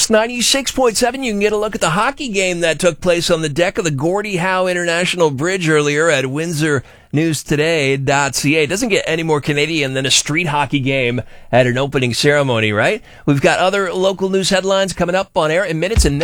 Sports 96.7. You can get a look at the hockey game that took place on the deck of the Gordie Howe International Bridge earlier at WindsorNewsToday.ca. It doesn't get any more Canadian than a street hockey game at an opening ceremony, right? We've got other local news headlines coming up on air in minutes and